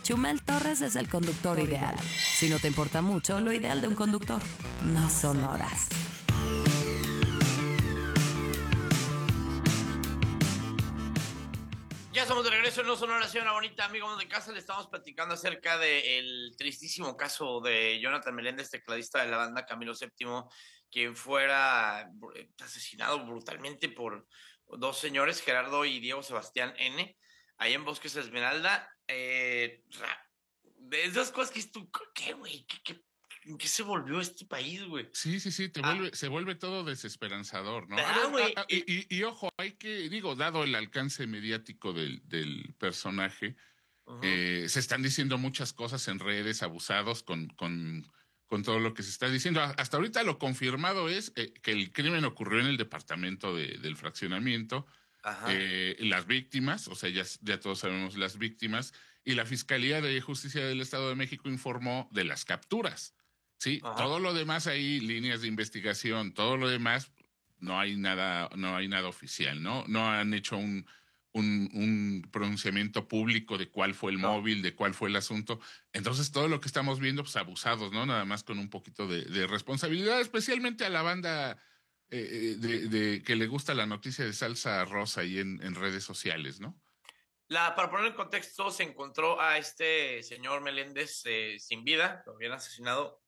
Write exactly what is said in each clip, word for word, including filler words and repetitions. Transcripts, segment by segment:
Chumel Torres es el conductor ideal. Si no te importa mucho, lo ideal de un conductor no son horas. Ya estamos de regreso en No Sonora, señora bonita, amigos de casa. Le estamos platicando acerca del tristísimo caso de Jonathan Meléndez, tecladista de la banda Camilo séptimo, quien fuera asesinado brutalmente por dos señores, Gerardo y Diego Sebastián N., ahí en Bosques Esmeralda. Eh, de esas cosas que es tú, ¿qué, güey? ¿Qué, qué, ¿En qué se volvió este país, güey? Sí, sí, sí, te ah. vuelve, se vuelve todo desesperanzador, ¿no? Ah, A ver, güey, a, a, y, y, y ojo, hay que, digo, dado el alcance mediático del, del personaje, uh-huh. eh, se están diciendo muchas cosas en redes, abusados con, con, con todo lo que se está diciendo. Hasta ahorita lo confirmado es eh, que el crimen ocurrió en el departamento de, del fraccionamiento. Eh, las víctimas, o sea, ya, ya todos sabemos las víctimas, y la Fiscalía de Justicia del Estado de México informó de las capturas. Sí, Ajá. Todo lo demás ahí, líneas de investigación, todo lo demás, no hay nada, no hay nada oficial, ¿no? No han hecho un, un, un pronunciamiento público de cuál fue el no. móvil, de cuál fue el asunto. Entonces, todo lo que estamos viendo, pues abusados, ¿no? Nada más con un poquito de, de responsabilidad, especialmente a la banda eh, de, de que le gusta la noticia de salsa rosa ahí en, en redes sociales, ¿no? La, para poner en contexto, se encontró a este señor Meléndez eh, sin vida, lo habían asesinado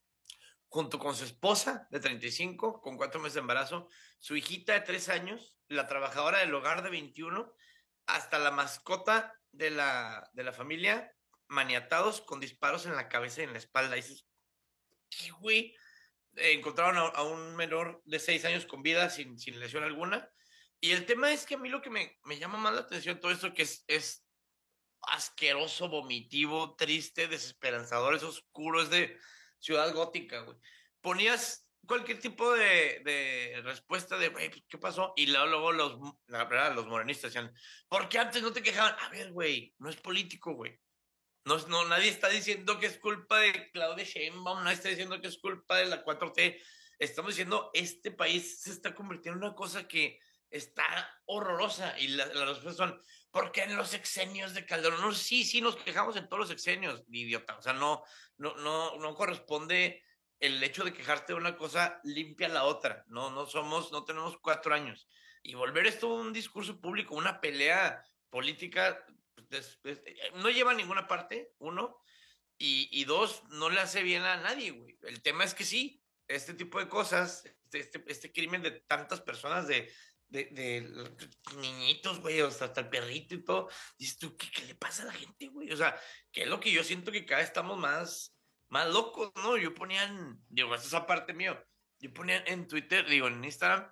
junto con su esposa de treinta y cinco, con cuatro meses de embarazo, su hijita de tres años, la trabajadora del hogar de veintiuno, hasta la mascota de la, de la familia, maniatados con disparos en la cabeza y en la espalda. Y dices, ¿qué güey? Eh, encontraron a, a un menor de seis años con vida sin, sin lesión alguna. Y el tema es que a mí lo que me, me llama más la atención todo esto que es, es asqueroso, vomitivo, triste, desesperanzador, es oscuro, es de ciudad gótica, güey. Ponías cualquier tipo de, de respuesta de, güey, ¿qué pasó? Y luego, luego los, la verdad, los morenistas decían, ¿por qué antes no te quejaban? A ver, güey, no es político, güey. No, no, nadie está diciendo que es culpa de Claudia Sheinbaum, nadie está diciendo que es culpa de la cuatro T. Estamos diciendo, este país se está convirtiendo en una cosa que está horrorosa. Y las la respuestas son, ¿por qué en los sexenios de Calderón? No, sí, sí, nos quejamos en todos los sexenios, idiota. O sea, no, no, no, no corresponde el hecho de quejarte de una cosa limpia a la otra. No, no somos, no tenemos cuatro años. Y volver esto un discurso público, una pelea política, pues, pues, no lleva a ninguna parte, uno, y, y dos, no le hace bien a nadie, güey. El tema es que sí, este tipo de cosas, este, este, este crimen de tantas personas, de, de, de niñitos, güey, hasta, hasta el perrito y todo, dices tú, ¿qué, ¿qué le pasa a la gente, güey? O sea, que es lo que yo siento que cada vez estamos más, más locos, ¿no? Yo ponía, en, digo, esto es aparte mío, yo ponía en Twitter, digo, en Instagram,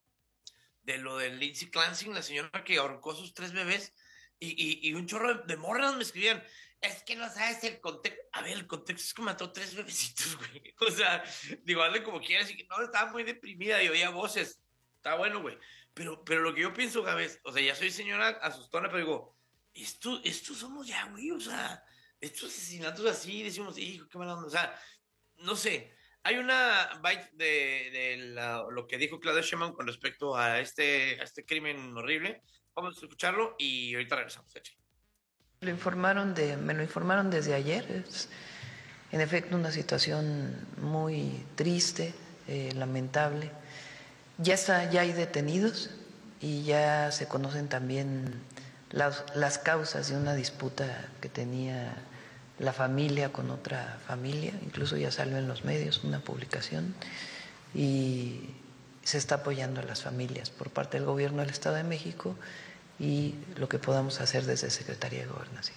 de lo de Lindsay Clansing, la señora que ahorcó a sus tres bebés, y, y, y un chorro de, de morras me escribían, es que no sabes el contexto. A ver, el contexto es que mató tres bebecitos, güey. O sea, digo, hazle como quieras, y que no, estaba muy deprimida y oía voces. Está bueno, güey. Pero, pero lo que yo pienso, Gabes, o sea, ya soy señora asustona, pero digo, esto, esto somos ya, güey, o sea, estos asesinatos así, decimos, hijo, qué mala onda. O sea, no sé. Hay una bite de, de la, lo que dijo Claudia Sheinbaum con respecto a este, a este crimen horrible. Vamos a escucharlo y ahorita regresamos. Eche. Lo informaron de, me lo informaron desde ayer. Es, en efecto, una situación muy triste, eh, lamentable. Ya está, ya hay detenidos y ya se conocen también las, las causas de una disputa que tenía la familia con otra familia. Incluso ya salió en los medios una publicación y se está apoyando a las familias por parte del gobierno del Estado de México y lo que podamos hacer desde Secretaría de Gobernación.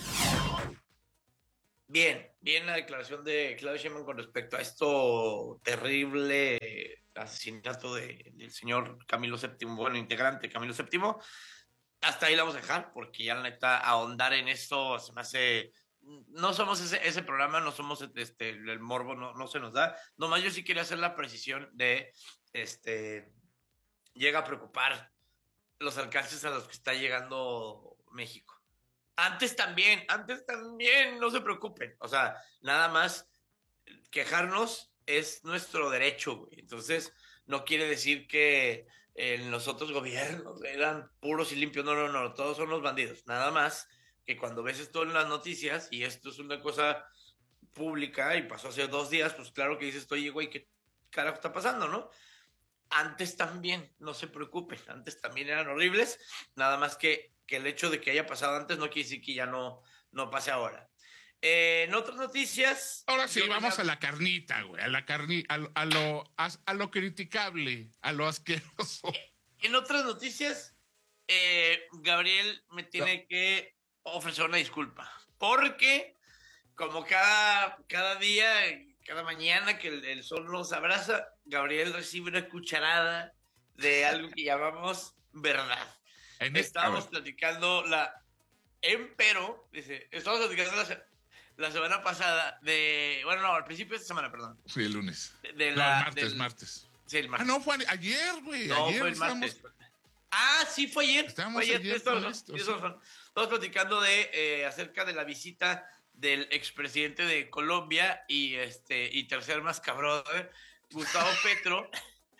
Bien, bien la declaración de Claudia Sheinbaum con respecto a esto terrible asesinato de, del señor Camilo séptimo, bueno, integrante Camilo séptimo. Hasta ahí la vamos a dejar, porque ya la neta ahondar en esto se me hace... No somos ese, ese programa, no somos este, el morbo, no, no se nos da. Nomás yo sí quería hacer la precisión de, este, llega a preocupar los alcances a los que está llegando México. Antes también, antes también, no se preocupen. O sea, nada más quejarnos es nuestro derecho, güey. Entonces, no quiere decir que en los otros gobiernos eran puros y limpios. No, no, no, todos son los bandidos. Nada más que cuando ves esto en las noticias, y esto es una cosa pública y pasó hace dos días, pues claro que dices, oye, güey, ¿qué carajo está pasando, no? Antes también, no se preocupen, antes también eran horribles, nada más que, que el hecho de que haya pasado antes no quiere decir que ya no, no pase ahora. Eh, en otras noticias... Ahora sí, yo vamos ya... a la carnita, güey, a la carni, a, lo, a, lo, a, a lo criticable, a lo asqueroso. En otras noticias, eh, Gabriel me tiene no. que ofrecer una disculpa, porque como cada, cada día, cada mañana que el, el sol nos abraza, Gabriel recibe una cucharada de algo que llamamos verdad. En Estábamos el, platicando la... Empero, dice, estábamos platicando la, la semana pasada de... Bueno, no, al principio de esta semana, perdón. Sí, el lunes. De, de no, la, el martes, del, martes. Sí, el martes. Ah, no, fue ayer, güey. No, ayer fue el martes. Estábamos... Ah, sí, fue ayer. Estábamos fue ayer. ayer Estamos, con esto, estamos, sí. estamos platicando de, eh, acerca de la visita del expresidente de Colombia y, este, y tercer más cabrón, ¿eh? Gustavo Petro.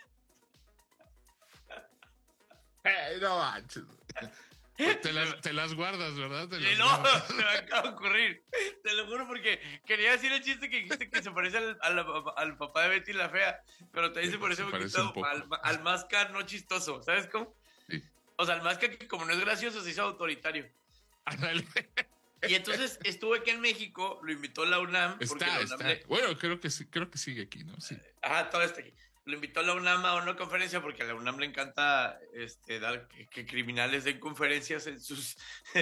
Hey, no manches. Te las, te las guardas, ¿verdad? Te las no, guardas. se me acaba de ocurrir. Te lo juro porque quería decir el chiste que dijiste que se parece al, al, al papá de Betty la Fea, pero también se parece, se parece un poquito al, al Masca no chistoso, ¿sabes cómo? Sí. O sea, el Masca que como no es gracioso se hizo autoritario. Ándale. Y entonces estuve aquí en México, lo invitó la UNAM. Está, porque la UNAM está. Le... Bueno, creo que sí, creo que sigue aquí, ¿no? Sí. Ajá, todo está aquí. Lo invitó a la UNAM a una conferencia porque a la UNAM le encanta este, dar que, que criminales den conferencias en sus,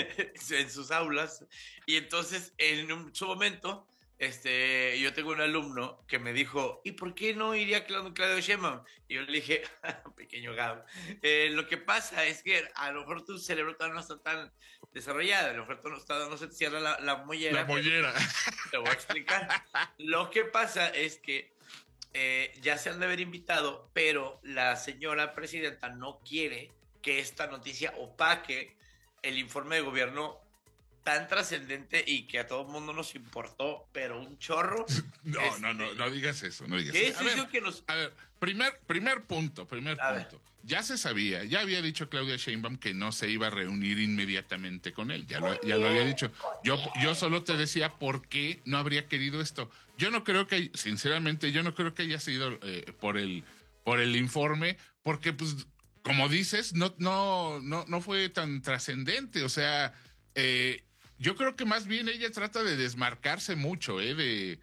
en sus aulas. Y entonces, en un, su momento, este, yo tengo un alumno que me dijo, ¿y por qué no iría Claudio, Claudio Sheinbaum? Y yo le dije, pequeño Gabo, eh, lo que pasa es que a lo mejor tu cerebro todavía no está tan desarrollado, a lo mejor no, está, no se te cierra la, la mollera. La mollera. Te voy a explicar. Lo que pasa es que Eh, ya se han de haber invitado, pero la señora presidenta no quiere que esta noticia opaque el informe de gobierno tan trascendente y que a todo el mundo nos importó, pero un chorro. No, este... no, no, no digas eso, no digas eso. A ver, que nos... a ver, primer, primer punto, primer a punto. Ver. Ya se sabía, ya había dicho Claudia Sheinbaum que no se iba a reunir inmediatamente con él, ya lo, ya lo había dicho. Yo, yo solo te decía por qué no habría querido esto. Yo no creo que, sinceramente, yo no creo que haya sido eh, por el por el informe, porque, pues, como dices, no, no, no, no fue tan trascendente. O sea, eh, yo creo que más bien ella trata de desmarcarse mucho, ¿eh? De...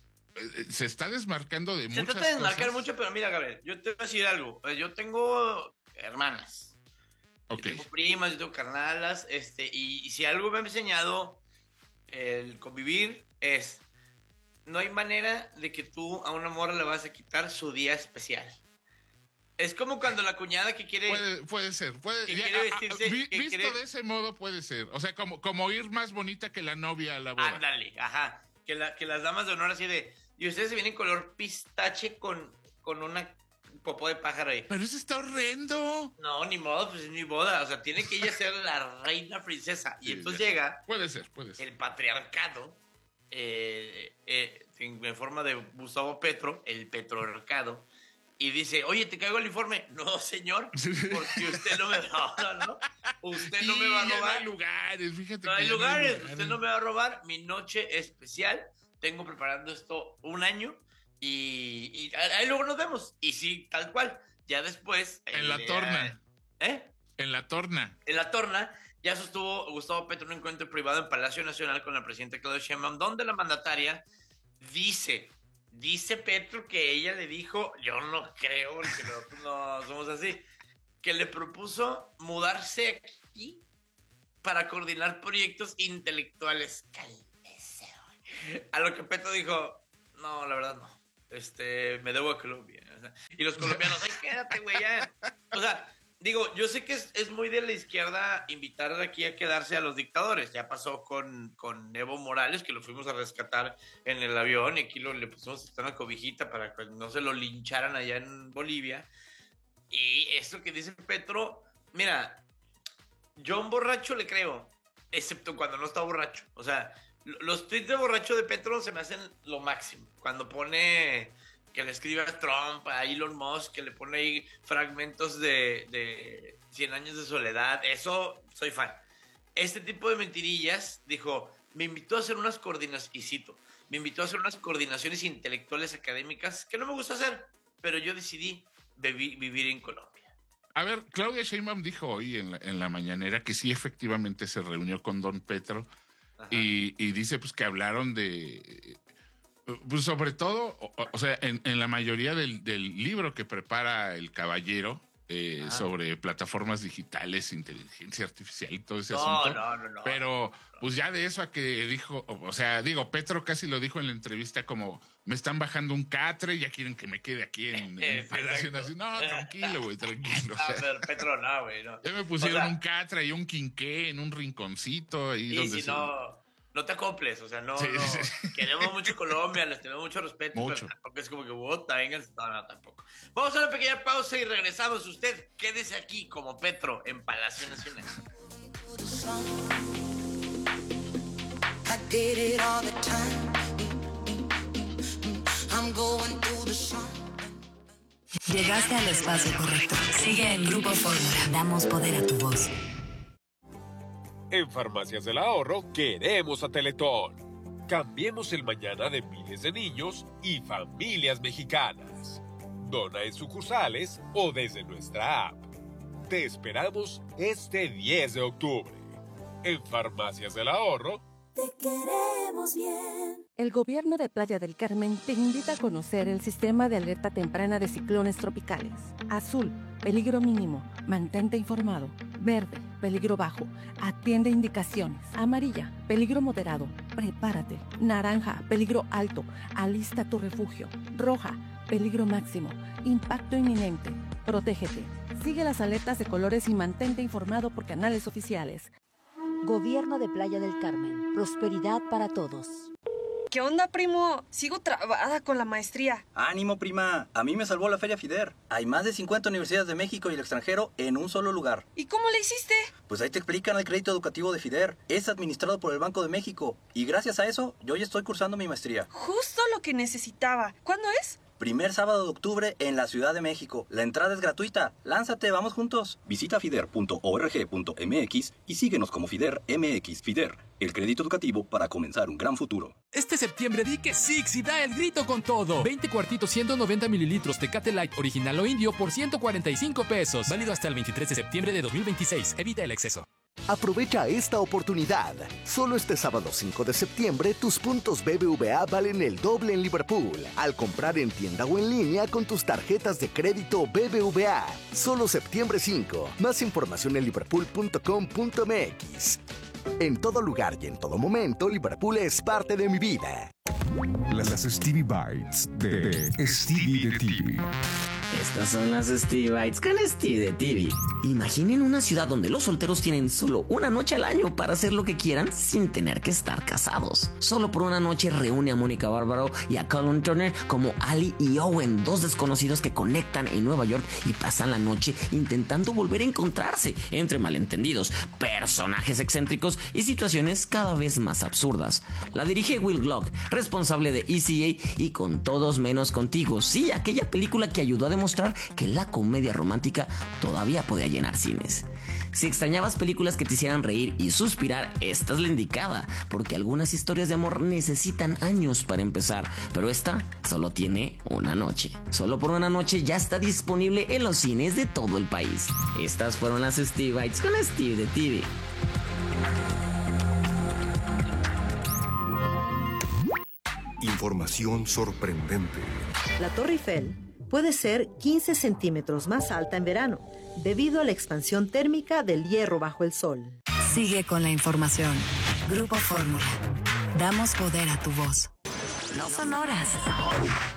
Se está desmarcando de se muchas cosas. Se trata de desmarcar mucho, pero mira, Gabriel, yo te voy a decir algo. Yo tengo hermanas. Okay. Yo tengo primas, yo tengo carnalas, este, y, y si algo me ha enseñado el convivir es, no hay manera de que tú a una morra le vas a quitar su día especial. Es como cuando la cuñada que quiere... Puede, puede ser. Puede, que ya, quiere vestirse... a, vi, que visto quiere... de ese modo puede ser. O sea, como, como ir más bonita que la novia a la boda. Ándale, ajá. Que, la, que las damas de honor así de... Y ustedes se vienen color pistache con, con una popó de pájaro ahí. Pero eso está horrendo. No, ni modo, pues es mi boda. O sea, tiene que ella ser la reina princesa. Y sí, entonces ya. llega... Puede ser, puede ser. El patriarcado, eh, eh, en forma de Gustavo Petro, el petroarcado, y dice, oye, ¿te caigo el informe? No, señor, porque usted no me va a robar, ¿no? Usted no sí, me va a robar. No hay lugares, fíjate. No que hay lugares, no hay lugares, usted no me va a robar mi noche especial. Tengo preparando esto un año y, y ahí luego nos vemos. Y sí, tal cual. Ya después... En eh, la torna. ¿Eh? En la torna. En la torna ya sostuvo Gustavo Petro un encuentro privado en Palacio Nacional con la presidenta Claudia Sheinbaum, donde la mandataria dice, dice Petro que ella le dijo, yo no creo, porque nosotros no somos así, que le propuso mudarse aquí para coordinar proyectos intelectuales. A lo que Petro dijo, no, la verdad no. Este, me debo a Colombia. O sea, y los colombianos, ay, quédate, güey, ya. O sea, digo, yo sé que es, es muy de la izquierda invitar aquí a quedarse a los dictadores. Ya pasó con, con Evo Morales, que lo fuimos a rescatar en el avión, y aquí lo, le pusimos una cobijita para que no se lo lincharan allá en Bolivia. Y esto que dice Petro, mira, yo a un borracho le creo, excepto cuando no está borracho. O sea, los tweets de borracho de Petro se me hacen lo máximo. Cuando pone que le escribe a Trump, a Elon Musk, que le pone ahí fragmentos de, de cien años de soledad. Eso soy fan. este tipo de mentirillas, dijo, me invitó a hacer unas coordinaciones, y cito, me invitó a hacer unas coordinaciones intelectuales académicas que no me gusta hacer, pero yo decidí vivi- vivir en Colombia. A ver, Claudia Sheinbaum dijo hoy en la, en la mañanera que sí efectivamente se reunió con don Petro y, y dice pues que hablaron de, pues sobre todo, o, o sea, en, en la mayoría del, del libro que prepara el caballero eh, sobre plataformas digitales, inteligencia artificial y todo ese No, asunto. no, no, no. Pero pues ya de eso a que dijo, o sea, digo, Petro casi lo dijo en la entrevista como, me están bajando un catre y ya quieren que me quede aquí en, en Palacio Nacional. No, tranquilo, güey, tranquilo. A ver, Petro, no, güey, no. Ya me pusieron O sea, un catre y un quinqué en un rinconcito ahí y donde si se... no, no te acoples, o sea, no, Sí, no. sí. Queremos mucho Colombia, les tenemos mucho respeto, Mucho. pero tampoco es como que, bota, vengan, no, no, tampoco. Vamos a una pequeña pausa y regresamos. Usted, quédese aquí como Petro en Palacio Nacional. I did it all the time. I'm going through the sun. Llegaste al espacio correcto. Sigue en Grupo Fórmula. Damos poder a tu voz. En Farmacias del Ahorro queremos a Teletón. Cambiemos el mañana de miles de niños y familias mexicanas. Dona en sucursales o desde nuestra app. Te esperamos este diez de octubre. En Farmacias del Ahorro. Te queremos bien. El gobierno de Playa del Carmen te invita a conocer el sistema de alerta temprana de ciclones tropicales. Azul, peligro mínimo, mantente informado. Verde, peligro bajo, atiende indicaciones. Amarilla, peligro moderado, prepárate. Naranja, peligro alto, alista tu refugio. Roja, peligro máximo, impacto inminente, protégete. Sigue las alertas de colores y mantente informado por canales oficiales. Gobierno de Playa del Carmen. Prosperidad para todos. ¿Qué onda, primo? Sigo trabada con la maestría. ¡Ánimo, prima! A mí me salvó la Feria FIDER. Hay más de cincuenta universidades de México y el extranjero en un solo lugar. ¿Y cómo le hiciste? Pues ahí te explican el crédito educativo de FIDER. Es administrado por el Banco de México. Y gracias a eso, yo ya estoy cursando mi maestría. Justo lo que necesitaba. ¿Cuándo es? Primer sábado de octubre en la Ciudad de México. La entrada es gratuita. Lánzate, vamos juntos. Visita fider punto org punto mx y síguenos como Fider M X. FIDER, el crédito educativo para comenzar un gran futuro. Este septiembre di que Six y da el grito con todo. veinte cuartitos ciento noventa mililitros Tecate Light original o indio por ciento cuarenta y cinco pesos. Válido hasta el veintitrés de septiembre de dos mil veintiséis. Evita el exceso. Aprovecha esta oportunidad. Solo este sábado cinco de septiembre tus puntos B B V A valen el doble en Liverpool al comprar en tienda o en línea con tus tarjetas de crédito B B V A. Solo septiembre cinco. Más información en liverpool punto com punto mx. En todo lugar y en todo momento, Liverpool es parte de mi vida. Las Stevie Bites de Stevie de T V. Estas son las Stevie Bites con Stevie de T V. Imaginen una ciudad donde los solteros tienen solo una noche al año para hacer lo que quieran sin tener que estar casados. Solo por una noche reúne a Mónica Bárbaro y a Colin Turner como Ali y Owen, dos desconocidos que conectan en Nueva York y pasan la noche intentando volver a encontrarse entre malentendidos, personajes excéntricos y situaciones cada vez más absurdas. La dirige Will Glock, responsable de E C A y Con Todos Menos Contigo. Sí, aquella película que ayudó a demostrar que la comedia romántica todavía podía llenar cines. Si extrañabas películas que te hicieran reír y suspirar, esta es la indicada, porque algunas historias de amor necesitan años para empezar, pero esta solo tiene una noche. Solo por una noche ya está disponible en los cines de todo el país. Estas fueron las Stevie Bites con Stevie de T V. Información sorprendente. La Torre Eiffel puede ser quince centímetros más alta en verano, debido a la expansión térmica del hierro bajo el sol. Sigue con la información. Grupo Fórmula. Damos poder a tu voz. No son horas.